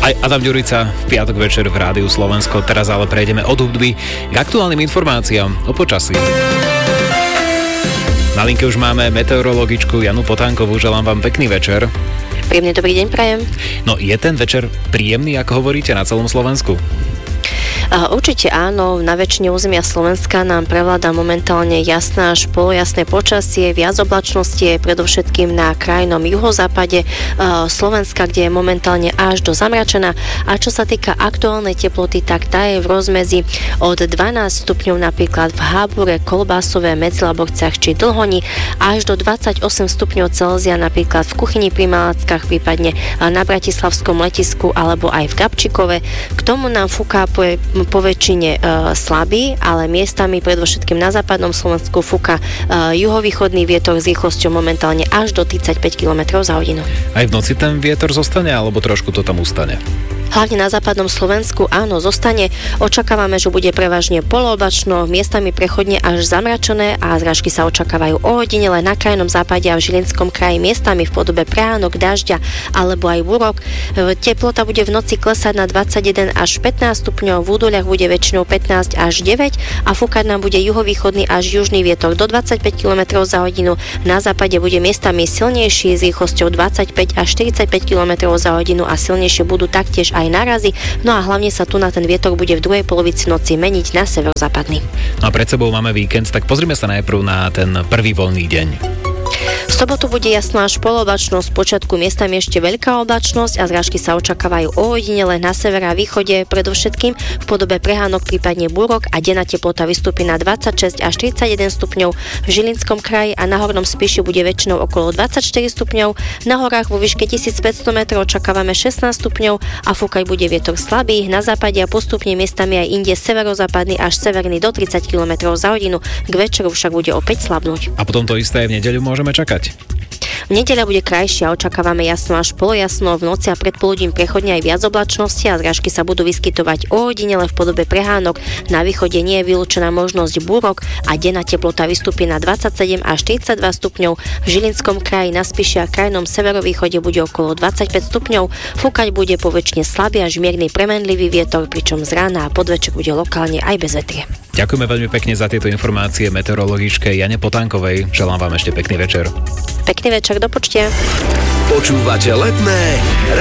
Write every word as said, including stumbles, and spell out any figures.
Aj Adam Ďurica v piatok večer v Rádiu Slovensko. Teraz ale prejdeme od hudby k aktuálnym informáciám o počasí. Na linke už máme meteorologičku Janu Potánkovú. Želám vám pekný večer. Príjemný dobrý deň prajem. No je ten večer príjemný, ako hovoríte, na celom Slovensku? Určite áno, na väčšine územia Slovenska nám prevláda momentálne jasné až polojasné počasie, viac oblačnosti je predovšetkým na krajnom juhozápade Slovenska, kde je momentálne až do zamračená. A čo sa týka aktuálnej teploty, tak tá je v rozmedzi od dvanásť stupňov napríklad v Hábure, Kolbásove, Medzilaborciach či Dlhoni až do dvadsaťosem stupňov Celzia napríklad v Kuchyni pri Malackách, prípadne na Bratislavskom letisku alebo aj v Gabčíkove. K tomu nám fúka po po väčšine e, slabý, ale miestami predovšetkým na západnom Slovensku fúka e, juhovýchodný vietor s rýchlosťou momentálne až do tridsaťpäť kilometrov za hodinu. Aj v noci ten vietor zostane, alebo trošku to tam ustane? Hlavne na západnom Slovensku áno, zostane. Očakávame, že bude prevažne polooblačno, miestami prechodne až zamračené a zrážky sa očakávajú o hodine len na krajnom západe a v Žilinskom kraji miestami v podobe prahánok, dažďa alebo aj búrok. Teplota bude v noci klesať na dvadsaťjeden až pätnásť stupňov, v údoľach bude väčšinou pätnásť až deväť a fúkať nám bude juhovýchodný až južný vietor do dvadsaťpäť kilometrov za hodinu. Na západe bude miestami silnejší s rýchlosťou dvadsaťpäť až štyridsaťpäť kilometrov za hodinu a silnejšie budú taktiež aj nárazy, no a hlavne sa tu na ten vietor bude v druhej polovici noci meniť na severozápadný. No a pred sebou máme víkend, tak pozrime sa najprv na ten prvý voľný deň. V sobotu bude jasná až polooblačnosť, počiatku miestami ešte veľká oblačnosť a zrážky sa očakávajú o hodine len na severe a východe, predovšetkým v podobe prehánok, prípadne búrok a denná teplota vystúpi na dvadsaťšesť až tridsaťjeden stupňov. V Žilinskom kraji a na hornom Spiši bude väčšinou okolo dvadsaťštyri stupňov, na horách vo výške tisícpäťsto metrov očakávame šestnásť stupňov a fúkať bude vietor slabý, na západe a postupne miestami aj inde severozápadný až severný do tridsať kilometrov za hodinu, k večeru však bude opäť slabnúť. A potom to isté aj v nedeľu môžeme čakať? V nedeľa bude krajšia, očakávame jasno až polojasno, v noci a predpoludním prechodne aj viac oblačnosti a zrážky sa budú vyskytovať o hodine len v podobe prehánok. Na východe nie je vylúčená možnosť búrok a denná teplota vystúpi na dvadsaťsedem až tridsaťdva stupňov. V Žilinskom kraji, na Spiši a krajnom severovýchode bude okolo dvadsaťpäť stupňov. Fúkať bude poväčšine slabý až mierny premenlivý vietor, pričom z rána a podvečer bude lokálne aj bez vetrie. Ďakujeme veľmi pekne za tieto informácie meteorologičke Jane Potánkovej. Želám vám ešte pekný večer. Pekný večer, do počtia. Počúvate Letné